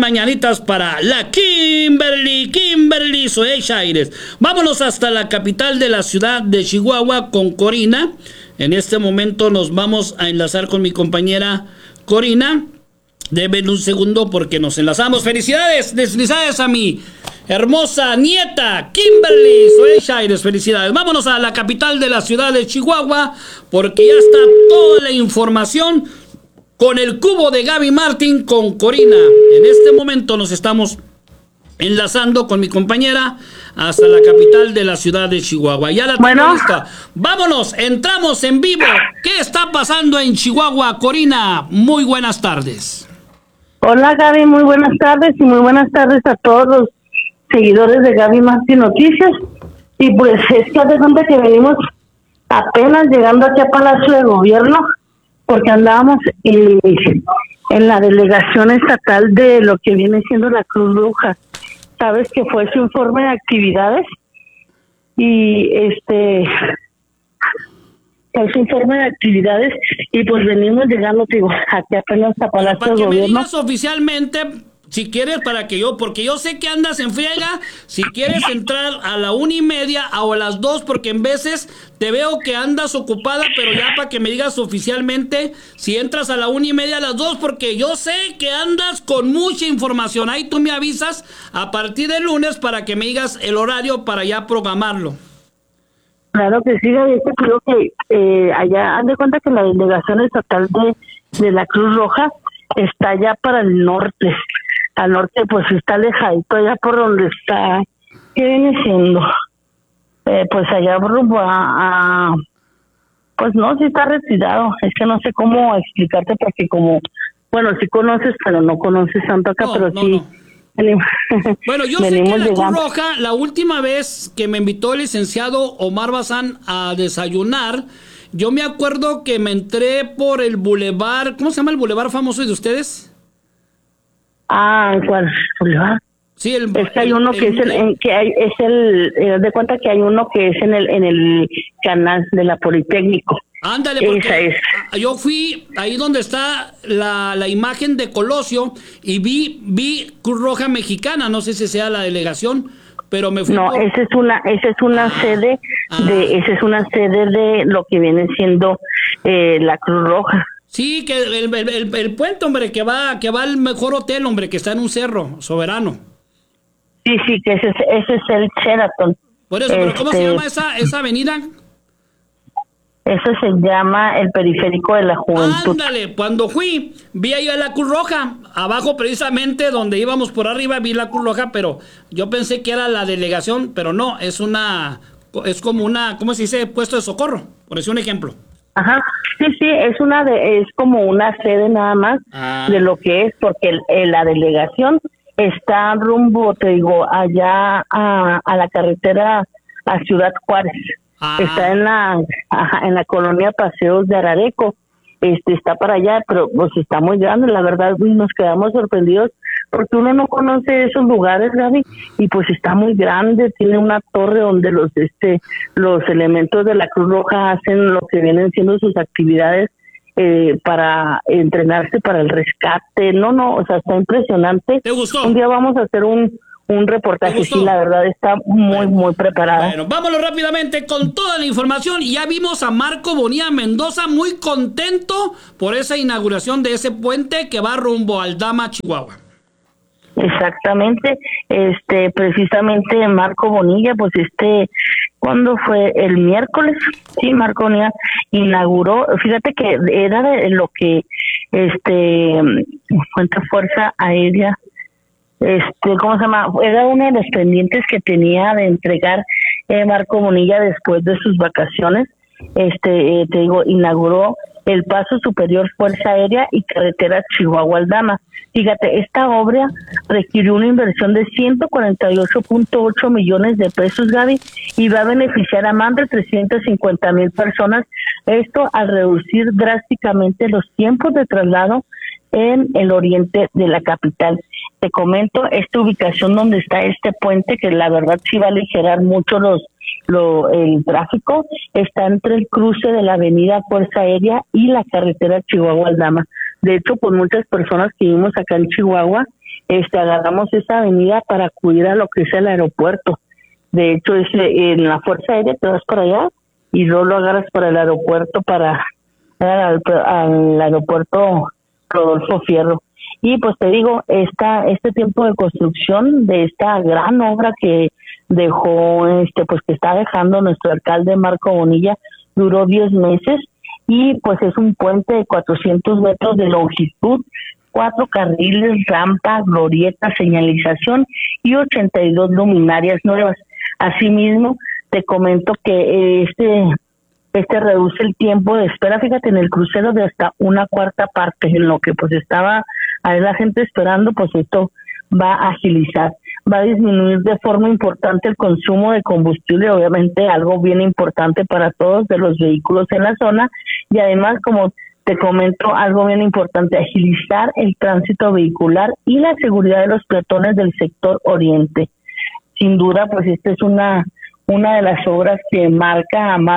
mañanitas para la Kimberly Soechaires. Vámonos hasta la capital de la ciudad de Chihuahua con Corina. En este momento nos vamos a enlazar con mi compañera Corina. Deben un segundo porque nos enlazamos. Felicidades a mi hermosa nieta Kimberly Soechaires. Felicidades. Vámonos a la capital de la ciudad de Chihuahua porque ya está toda la información con el cubo de Gaby Martín con Corina. En este momento nos estamos enlazando con mi compañera hasta la capital de la ciudad de Chihuahua. Ya la tengo lista. Vámonos, entramos en vivo. ¿Qué está pasando en Chihuahua, Corina? Muy buenas tardes. Hola Gaby, muy buenas tardes y muy buenas tardes a todos los seguidores de Gaby Martín Noticias. Y pues es que hace cuenta que venimos apenas llegando aquí a Palacio de Gobierno porque andábamos en la delegación estatal de lo que viene siendo la Cruz Roja. Sabes que fue su informe de actividades y es su informe de actividades y pues venimos llegando, digo, aquí apenas a Palacio de Gobierno. Para que me digas oficialmente, si quieres, porque yo sé que andas en friega, si quieres entrar a la 1:30 o a las 2, porque en veces te veo que andas ocupada, pero ya para que me digas oficialmente si entras a la 1:30, a las 2, porque yo sé que andas con mucha información. Ahí tú me avisas a partir del lunes para que me digas el horario para ya programarlo. Claro que sí, creo que allá, haz de cuenta que la delegación estatal de la Cruz Roja está allá para el norte. Al norte pues está alejadito allá por donde está, ¿qué viene siendo? Pues allá rumbo pues no, sí está retirado, es que no sé cómo explicarte porque como, bueno, sí conoces, pero no conoces tanto acá, pero sí. No. Bueno, yo sé que la Cruz Roja, la última vez que me invitó el licenciado Omar Bazán a desayunar, yo me acuerdo que me entré por el bulevar, ¿cómo se llama el bulevar famoso de ustedes? ¿Cuál bulevar? Sí, es que hay uno que de cuenta que hay uno que es en el canal de la Politécnico. Ándale, porque yo fui ahí donde está la imagen de Colosio y vi Cruz Roja Mexicana, no sé si sea la delegación, pero me fui. No, esa es una sede de lo que viene siendo la Cruz Roja. Sí, que el puente, hombre, que va al mejor hotel, hombre, que está en un cerro, Soberano. Sí, que ese es el Sheraton. Por eso, pero ¿cómo se llama esa avenida? Eso se llama el Periférico de la Juventud. Ándale, cuando fui, vi ahí a la Cruz Roja, abajo precisamente donde íbamos por arriba, vi la Cruz Roja, pero yo pensé que era la delegación, pero no, es como una, ¿cómo se dice? Puesto de socorro, por decir un ejemplo. Ajá, sí, es como una sede nada más de lo que es, porque la delegación está rumbo, te digo, allá a la carretera a Ciudad Juárez. Está en la colonia Paseos de Arareco, está para allá, pero pues está muy grande, la verdad nos quedamos sorprendidos porque uno no conoce esos lugares, Gaby, y pues está muy grande, tiene una torre donde los elementos de la Cruz Roja hacen lo que vienen siendo sus actividades para entrenarse para el rescate, o sea, está impresionante. ¿Te gustó? Un día vamos a hacer un reportaje, sí, la verdad está muy preparada. Bueno, vámonos rápidamente con toda la información. Ya vimos a Marco Bonilla Mendoza muy contento por esa inauguración de ese puente que va rumbo al Aldama, Chihuahua. Exactamente, precisamente Marco Bonilla, pues ¿cuándo fue? El miércoles, sí, Marco Bonilla inauguró, fíjate que era de lo que, cuenta Fuerza Aérea, ¿cómo se llama? Era uno de los pendientes que tenía de entregar Marco Bonilla después de sus vacaciones. Te digo, inauguró el Paso Superior Fuerza Aérea y Carretera Chihuahua-Aldama. Fíjate, esta obra requirió una inversión de 148.8 millones de pesos, Gaby, y va a beneficiar a más de 350,000 personas. Esto al reducir drásticamente los tiempos de traslado en el oriente de la capital. Te comento esta ubicación donde está este puente, que la verdad sí va a aligerar mucho el tráfico, está entre el cruce de la avenida Fuerza Aérea y la carretera Chihuahua-Aldama. De hecho, pues muchas personas que vivimos acá en Chihuahua, agarramos esa avenida para acudir a lo que es el aeropuerto. De hecho, en la Fuerza Aérea te vas para allá y luego lo agarras para el aeropuerto, al aeropuerto Rodolfo Fierro. Y pues te digo, este tiempo de construcción de esta gran obra que dejó, pues que está dejando nuestro alcalde Marco Bonilla, duró 10 meses y pues es un puente de 400 metros de longitud, 4 carriles, rampa, glorieta, señalización y 82 luminarias nuevas. Asimismo, te comento que este reduce el tiempo de espera, fíjate, en el crucero de hasta 1/4 parte, en lo que pues estaba ahí la gente esperando, pues esto va a agilizar, va a disminuir de forma importante el consumo de combustible, obviamente algo bien importante para todos de los vehículos en la zona, y además, como te comento, algo bien importante, agilizar el tránsito vehicular y la seguridad de los peatones del sector oriente. Sin duda, pues esta es una de las obras que marca a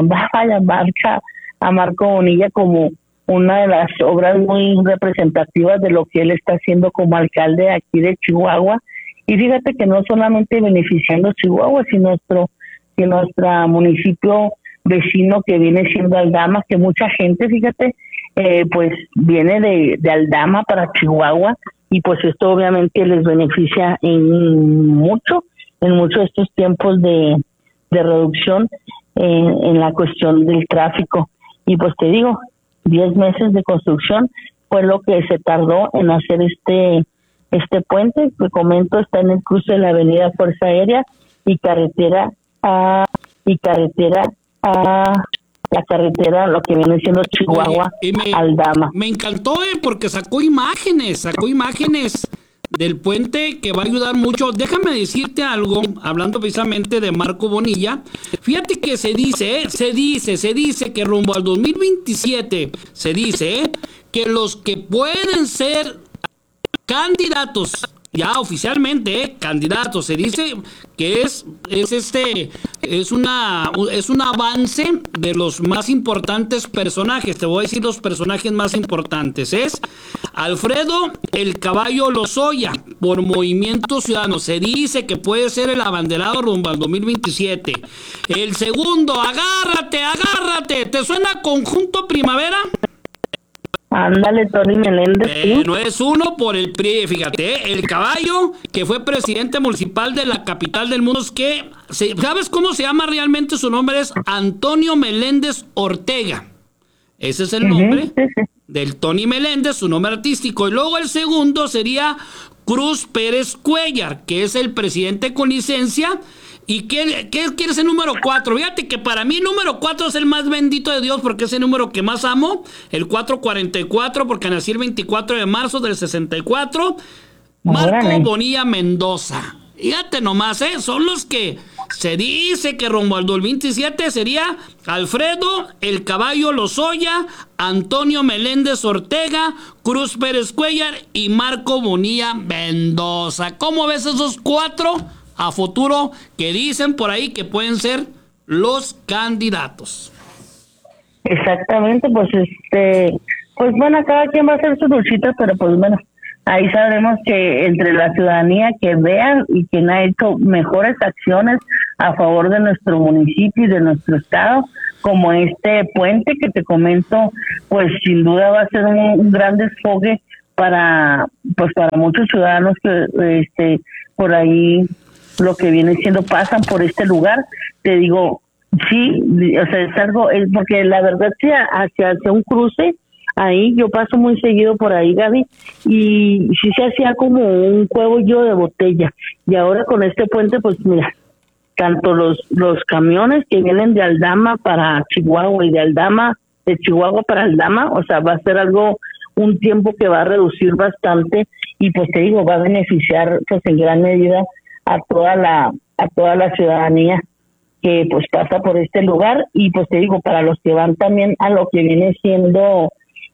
Marco Bonilla como una de las obras muy representativas de lo que él está haciendo como alcalde aquí de Chihuahua. Y fíjate que no solamente beneficiando Chihuahua, sino nuestro municipio vecino que viene siendo Aldama, que mucha gente, fíjate, pues viene de Aldama para Chihuahua, y pues esto obviamente les beneficia en mucho de estos tiempos de reducción en la cuestión del tráfico. Y pues te digo, 10 meses de construcción fue lo que se tardó en hacer este puente. Te comento, está en el cruce de la avenida Fuerza Aérea y carretera, la carretera, lo que viene siendo Chihuahua, Aldama. Me encantó, porque sacó imágenes del puente que va a ayudar mucho. Déjame decirte algo, hablando precisamente de Marco Bonilla. Fíjate que se dice que rumbo al 2027, se dice que los que pueden ser candidatos, ya oficialmente, candidatos, se dice que es un avance de los más importantes personajes. Te voy a decir los personajes más importantes. Es Alfredo el Caballo Lozoya, por Movimiento Ciudadano. Se dice que puede ser el abanderado rumbo al 2027. El segundo, agárrate. ¿Te suena Conjunto Primavera? Ándale, Tony Meléndez. No es uno por el PRI, fíjate, el Caballo, que fue presidente municipal de la capital del mundo, ¿sabes cómo se llama realmente? Su nombre es Antonio Meléndez Ortega. Ese es el nombre del Tony Meléndez, su nombre artístico. Y luego el segundo sería Cruz Pérez Cuellar, que es el presidente con licencia. ¿Y qué quiere ese número 4? Fíjate que para mí número 4 es el más bendito de Dios, porque es el número que más amo, el 444, porque nací el 24 de marzo del 64, Marco Bonilla Mendoza. Fíjate nomás, son los que se dice que rumbo al 2027 sería Alfredo el Caballo Lozoya, Antonio Meléndez Ortega, Cruz Pérez Cuellar y Marco Bonilla Mendoza. ¿Cómo ves esos 4 a futuro que dicen por ahí que pueden ser los candidatos? Exactamente, pues pues bueno, cada quien va a hacer su luchita, pero pues bueno, ahí sabremos que entre la ciudadanía que vea y quien ha hecho mejores acciones a favor de nuestro municipio y de nuestro estado, como este puente que te comento, pues sin duda va a ser un gran desfogue para muchos ciudadanos que por ahí lo que viene siendo pasan por este lugar. Te digo, sí, o sea, es algo, porque la verdad que hacia un cruce, ahí yo paso muy seguido por ahí, Gaby, y sí se hacía como un cuello de botella, y ahora con este puente, pues mira, tanto los camiones que vienen de Aldama para Chihuahua y de Chihuahua para Aldama, o sea, va a ser un tiempo que va a reducir bastante, y pues te digo, va a beneficiar pues en gran medida a toda la ciudadanía que pues pasa por este lugar. Y pues te digo, para los que van también a lo que viene siendo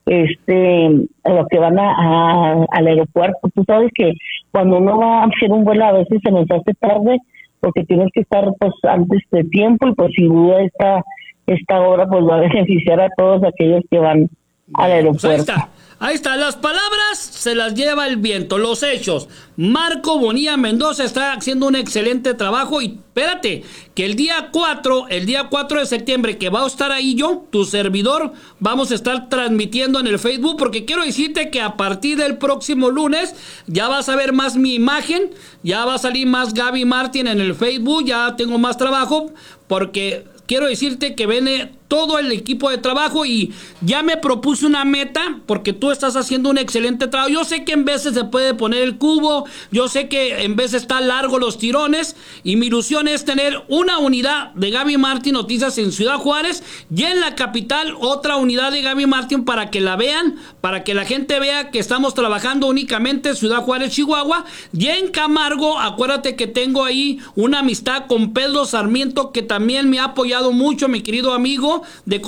a lo que van al aeropuerto, tú sabes que cuando uno va a hacer un vuelo a veces se nos hace tarde porque tienes que estar pues antes de tiempo, y pues sin duda esta obra pues va a beneficiar a todos aquellos que van al Pues ahí aeropuerto. está. Ahí está, las palabras se las lleva el viento, los hechos. Marco Bonilla Mendoza está haciendo un excelente trabajo y espérate, que el día 4 de septiembre, que va a estar ahí yo, tu servidor, vamos a estar transmitiendo en el Facebook, porque quiero decirte que a partir del próximo lunes ya vas a ver más mi imagen, ya va a salir más Gaby Martín en el Facebook, ya tengo más trabajo, porque quiero decirte que viene todo el equipo de trabajo y ya me propuse una meta porque tú estás haciendo un excelente trabajo. Yo sé que en veces se puede poner el cubo, yo sé que en veces está largo los tirones y mi ilusión es tener una unidad de Gaby Martín Noticias en Ciudad Juárez y en la capital otra unidad de Gaby Martín para que la vean, para que la gente vea que estamos trabajando únicamente en Ciudad Juárez, Chihuahua, y en Camargo. Acuérdate que tengo ahí una amistad con Pedro Sarmiento que también me ha apoyado mucho, mi querido amigo de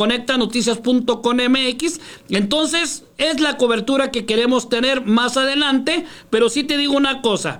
conectanoticias.com.mx. Entonces es la cobertura que queremos tener más adelante, pero sí te digo una cosa,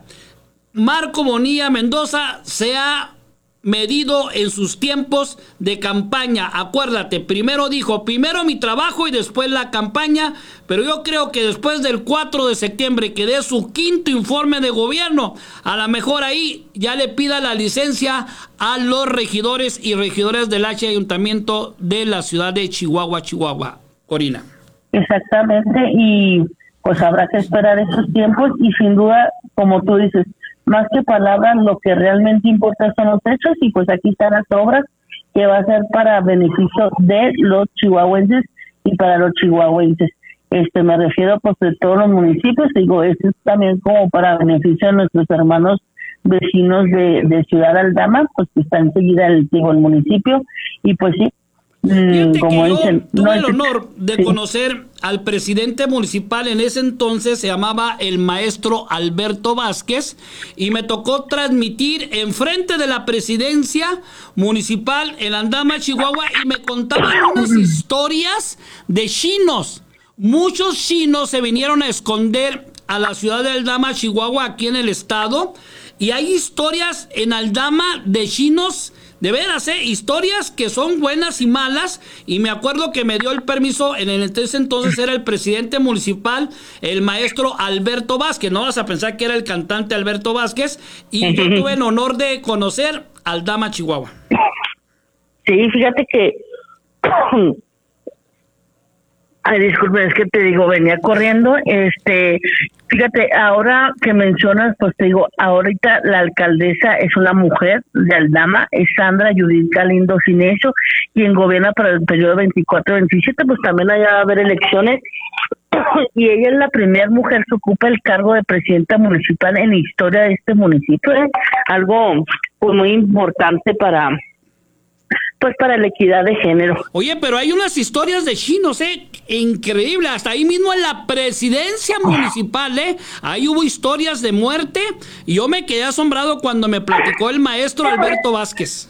Marco Bonilla Mendoza se ha medido en sus tiempos de campaña. Acuérdate, primero dijo, primero mi trabajo y después la campaña, pero yo creo que después del 4 de septiembre que dé su quinto informe de gobierno, a lo mejor ahí ya le pida la licencia a los regidores y regidoras del ayuntamiento de la ciudad de Chihuahua, Corina. Exactamente, y pues habrá que esperar esos tiempos y sin duda, como tú dices, más que palabras, lo que realmente importa son los hechos y pues aquí están las obras que va a ser para beneficio de los chihuahuenses y para los chihuahuenses. Me refiero pues de todos los municipios, digo, esto es también como para beneficio de nuestros hermanos vecinos de Ciudad Aldama, pues que está enseguida el municipio, y pues sí, como dicen, tuve el honor de conocer al presidente municipal en ese entonces, se llamaba el maestro Alberto Vázquez, y me tocó transmitir enfrente de la presidencia municipal en Aldama, Chihuahua, y me contaban unas historias de chinos. Muchos chinos se vinieron a esconder a la ciudad de Aldama, Chihuahua, aquí en el estado, y hay historias en Aldama de chinos. De veras, historias que son buenas y malas, y me acuerdo que me dio el permiso, en ese entonces era el presidente municipal, el maestro Alberto Vázquez, no vas a pensar que era el cantante Alberto Vázquez, y yo tuve el honor de conocer Aldama, Chihuahua. Sí, fíjate que, ay, disculpe, es que te digo, venía corriendo, fíjate, ahora que mencionas, pues te digo, ahorita la alcaldesa es una mujer de Aldama, es Sandra Judith Galindo Cinecho, quien gobierna para el periodo 24-27, pues también allá va a haber elecciones, y ella es la primera mujer que ocupa el cargo de presidenta municipal en la historia de este municipio, algo pues muy importante para la equidad de género. Oye, pero hay unas historias de chinos, increíble, hasta ahí mismo en la presidencia municipal, ahí hubo historias de muerte, y yo me quedé asombrado cuando me platicó el maestro Alberto Vázquez.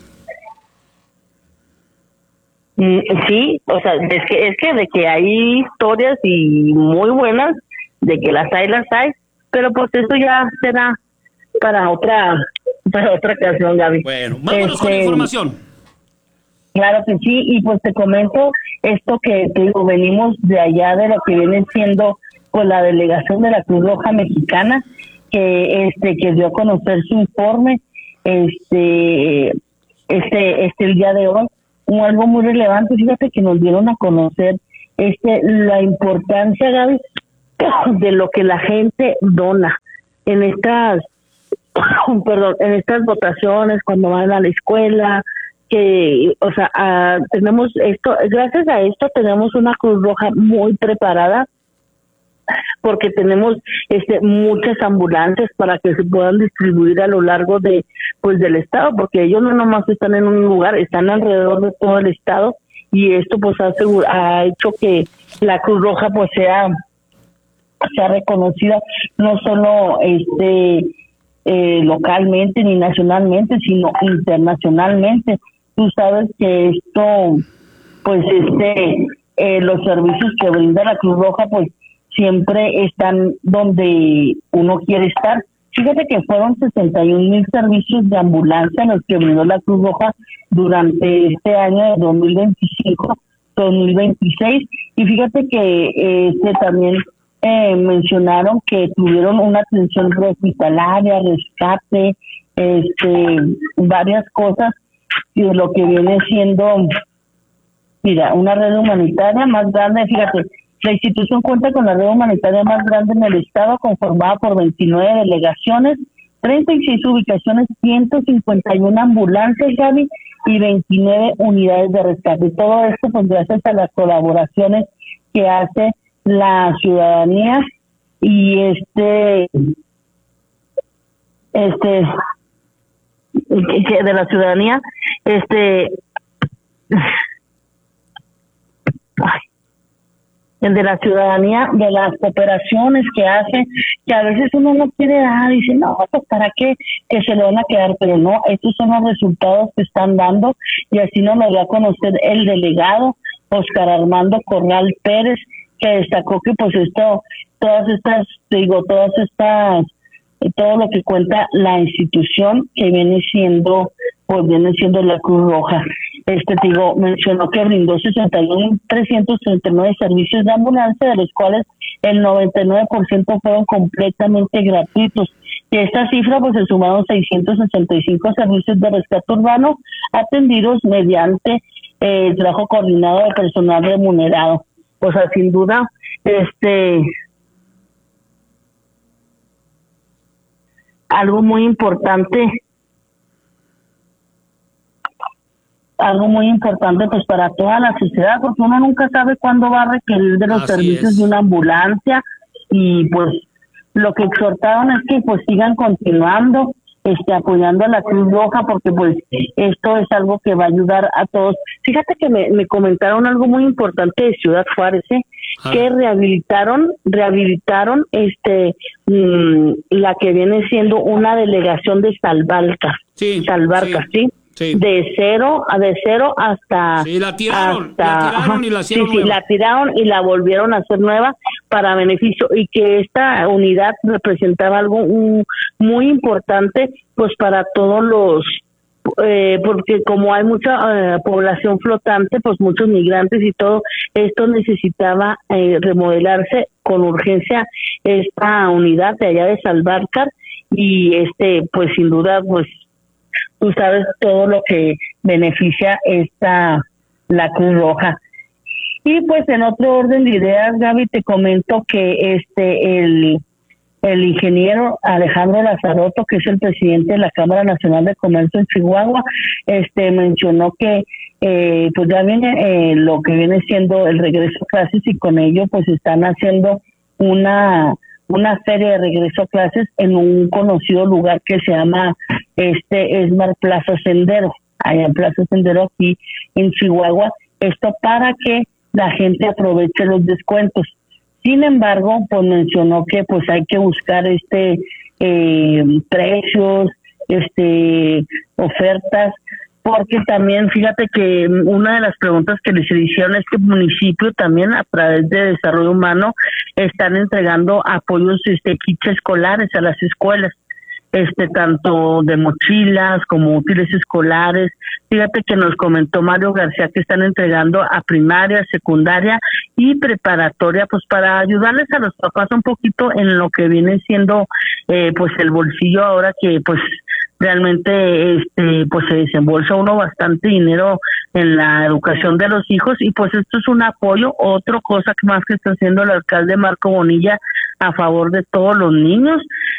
Sí, o sea, es que de que hay historias y muy buenas, de que las hay, pero pues eso ya será para otra ocasión, Gaby. Bueno, vámonos con la información. Claro que sí, y pues te comento esto que te digo, venimos de allá de lo que viene siendo pues la delegación de la Cruz Roja Mexicana, que dio a conocer su informe el día de hoy, algo muy relevante. Fíjate que nos dieron a conocer la importancia, Gaby, de lo que la gente dona en estas votaciones, cuando van a la escuela, que, o sea, tenemos esto, gracias a esto tenemos una Cruz Roja muy preparada, porque tenemos muchas ambulancias para que se puedan distribuir a lo largo del estado, porque ellos no nomás están en un lugar, están alrededor de todo el estado, y esto pues ha hecho que la Cruz Roja pues sea reconocida no solo localmente ni nacionalmente, sino internacionalmente. Tú sabes que esto, pues los servicios que brinda la Cruz Roja, pues siempre están donde uno quiere estar. Fíjate que fueron 61,000 servicios de ambulancia los que brindó la Cruz Roja durante este año de 2025, 2026. Y fíjate que también mencionaron que tuvieron una atención hospitalaria, rescate, varias cosas, y lo que viene siendo, mira, una red humanitaria más grande. Fíjate, la institución cuenta con la red humanitaria más grande en el estado, conformada por 29 delegaciones, 36 ubicaciones, 151 ambulancias, Gaby, y 29 unidades de rescate. Y todo esto pues gracias a las colaboraciones que hace la ciudadanía y de la ciudadanía, el de la ciudadanía, de las cooperaciones que hace, que a veces uno no quiere dar, dice, no, pues para qué, que se le van a quedar, pero no, estos son los resultados que están dando, y así nos lo dio a conocer el delegado Oscar Armando Corral Pérez, que destacó que pues todo lo que cuenta la institución, que viene siendo la Cruz Roja. Mencionó que brindó 61,339 servicios de ambulancia, de los cuales el 99% fueron completamente gratuitos. Y a esta cifra pues se sumaron 665 servicios de rescate urbano atendidos mediante el trabajo coordinado de personal remunerado. O sea, sin duda, algo muy importante pues para toda la sociedad, porque uno nunca sabe cuándo va a requerir de los servicios de una ambulancia, y pues lo que exhortaron es que pues sigan continuando apoyando a la Cruz Roja, porque pues esto es algo que va a ayudar a todos. Fíjate que me comentaron algo muy importante de Ciudad Juárez, que rehabilitaron la que viene siendo una delegación de Salvarcar, ¿sí? Sí. De cero hasta... Sí, la tiraron y la hicieron nueva. Sí, la tiraron y la volvieron a hacer nueva para beneficio, y que esta unidad representaba algo muy importante pues para todos los... porque como hay mucha población flotante, pues muchos migrantes y todo, esto necesitaba remodelarse con urgencia esta unidad de allá de Salvarcar, y pues sin duda pues tú sabes todo lo que beneficia la Cruz Roja. Y pues en otro orden de ideas, Gaby, te comento que el ingeniero Alejandro Lazzaroto, que es el presidente de la Cámara Nacional de Comercio en Chihuahua, mencionó que pues ya viene lo que viene siendo el regreso a clases, y con ello pues están haciendo una feria de regreso a clases en un conocido lugar que se llama Esmar Plaza Sendero, allá en Plaza Sendero aquí en Chihuahua, esto para que la gente aproveche los descuentos. Sin embargo, pues mencionó que pues hay que buscar precios, ofertas, porque también fíjate que una de las preguntas que les hicieron es que el municipio también a través de Desarrollo Humano están entregando apoyos kits escolares a las escuelas, tanto de mochilas como útiles escolares. Fíjate que nos comentó Mario García que están entregando a primaria, secundaria y preparatoria, pues para ayudarles a los papás un poquito en lo que viene siendo pues el bolsillo ahora que pues realmente pues se desembolsa uno bastante dinero en la educación de los hijos, y pues esto es un apoyo, otra cosa más que está haciendo el alcalde Marco Bonilla a favor de todos los niños.